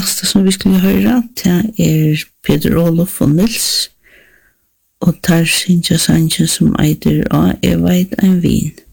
nästa som vi skulle høre, det Peter Olof og Nils, og tar Sintja Sanchez som eider av Jeg vet en vin.